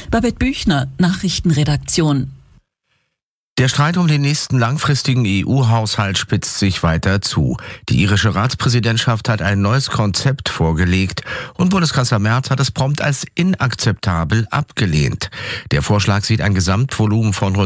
Babette Büchner, Nachrichtenredaktion. Der Streit um den nächsten langfristigen EU-Haushalt spitzt sich weiter zu. Die irische Ratspräsidentschaft hat ein neues Konzept vorgelegt und Bundeskanzler Merz hat es prompt als inakzeptabel abgelehnt. Der Vorschlag sieht ein Gesamtvolumen von rund